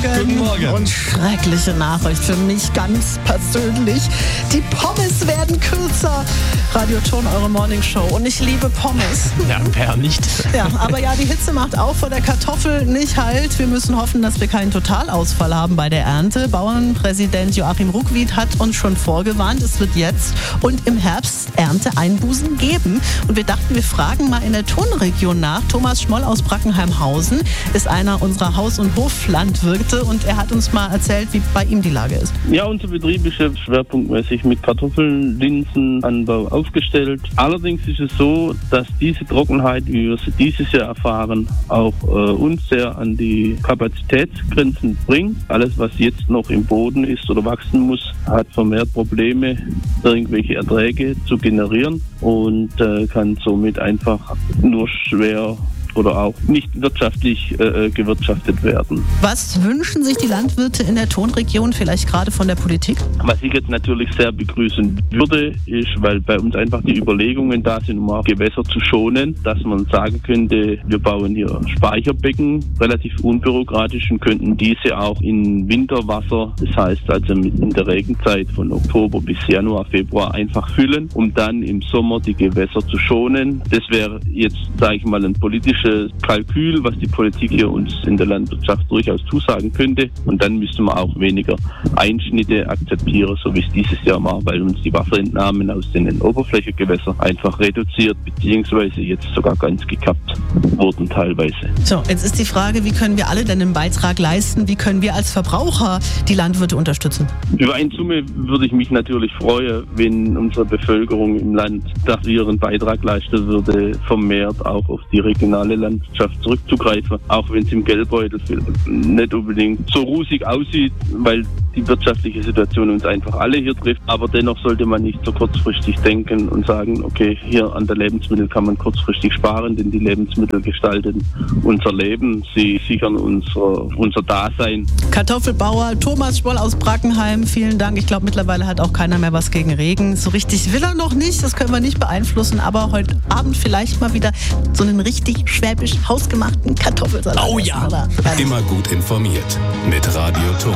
Guten Morgen. Und schreckliche Nachricht für mich ganz persönlich. Die Pommes werden kürzer. Radio Ton, eure Morningshow. Und ich liebe Pommes. Ja, wer nicht? Ja, aber ja, die Hitze macht auch vor der Kartoffel nicht halt. Wir müssen hoffen, dass wir keinen Totalausfall haben bei der Ernte. Bauernpräsident Joachim Ruckwied hat uns schon vorgewarnt, es wird jetzt und im Herbst Ernteeinbußen geben. Und wir dachten, wir fragen mal in der Tonregion nach. Thomas Schmoll aus Brackenheimhausen ist einer unserer Haus- und Hoflandwirte und er hat uns mal erzählt, wie bei ihm die Lage ist. Ja, unser Betrieb ist jetzt schwerpunktmäßig mit Kartoffeln, Linsenanbau aufgestellt. Allerdings ist es so, dass diese Trockenheit, wie wir sie dieses Jahr erfahren, auch uns sehr an die Kapazitätsgrenzen bringt. Alles, was jetzt noch im Boden ist oder wachsen muss, hat vermehrt Probleme, irgendwelche Erträge zu generieren und kann somit einfach nur schwer oder auch nicht wirtschaftlich gewirtschaftet werden. Was wünschen sich die Landwirte in der Tonregion, vielleicht gerade von der Politik? Was ich jetzt natürlich sehr begrüßen würde, ist, weil bei uns einfach die Überlegungen da sind, um auch Gewässer zu schonen, dass man sagen könnte, wir bauen hier Speicherbecken, relativ unbürokratisch und könnten diese auch in Winterwasser, das heißt also in der Regenzeit von Oktober bis Januar, Februar einfach füllen, um dann im Sommer die Gewässer zu schonen. Das wäre jetzt, sage ich mal, ein politisches Kalkül, was die Politik hier uns in der Landwirtschaft durchaus zusagen könnte. Und dann müsste man auch weniger Einschnitte akzeptieren, so wie es dieses Jahr war, weil uns die Wasserentnahmen aus den Oberflächengewässern einfach reduziert, beziehungsweise jetzt sogar ganz gekappt wurden teilweise. So, jetzt ist die Frage, wie können wir alle denn einen Beitrag leisten? Wie können wir als Verbraucher die Landwirte unterstützen? Über eine Summe würde ich mich natürlich freuen, wenn unsere Bevölkerung im Land dass ihren Beitrag leisten würde, vermehrt auch auf die regionale Landwirtschaft zurückzugreifen, auch wenn es im Geldbeutel nicht unbedingt so rusig aussieht, weil die wirtschaftliche Situation uns einfach alle hier trifft. Aber dennoch sollte man nicht so kurzfristig denken und sagen, okay, hier an der Lebensmittel kann man kurzfristig sparen, denn die Lebensmittel gestalten unser Leben, sie sichern unser Dasein. Kartoffelbauer Thomas Schmoll aus Brackenheim, vielen Dank. Ich glaube, mittlerweile hat auch keiner mehr was gegen Regen. So richtig will er noch nicht, das können wir nicht beeinflussen, aber heute Abend vielleicht mal wieder so einen richtig schwäbisch hausgemachten Kartoffelsalat. Oh ja! Oder? Immer gut informiert mit Radio Ton.